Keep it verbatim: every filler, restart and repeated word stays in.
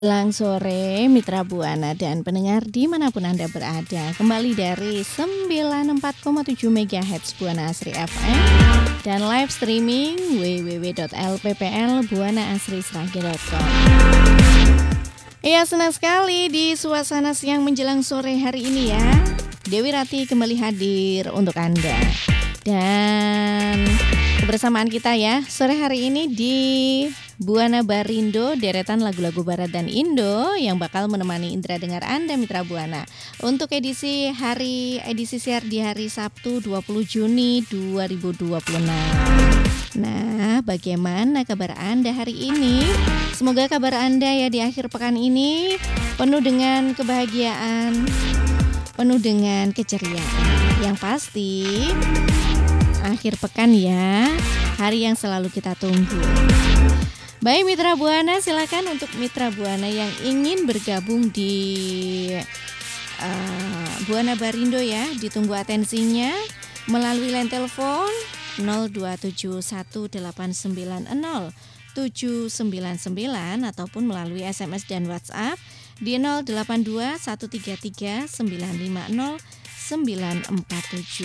Menjelang sore, Mitra Buana dan pendengar dimanapun Anda berada, kembali dari sembilan puluh empat koma tujuh megahertz Buana Asri F M dan live streaming w w w titik l p p l buana asri srage titik com. Iya, senang sekali di suasana siang menjelang sore hari ini ya. Dewi Rati kembali hadir untuk Anda. Dan kebersamaan kita ya sore hari ini di Buana Barindo, deretan lagu-lagu barat dan Indo yang bakal menemani indera dengar Anda Mitra Buana untuk edisi hari edisi siar di hari Sabtu dua puluh Juni dua ribu dua puluh enam. Nah, bagaimana kabar Anda hari ini? Semoga kabar Anda ya di akhir pekan ini penuh dengan kebahagiaan, penuh dengan keceriaan. Yang pasti akhir pekan ya, hari yang selalu kita tunggu. Baik Mitra Buana, silakan untuk Mitra Buana yang ingin bergabung di uh, Buana Barindo ya, ditunggu atensinya melalui line telepon nol dua tujuh satu delapan sembilan nol tujuh sembilan sembilan ataupun melalui S M S dan WhatsApp di nol delapan dua satu tiga tiga sembilan lima nol sembilan empat tujuh.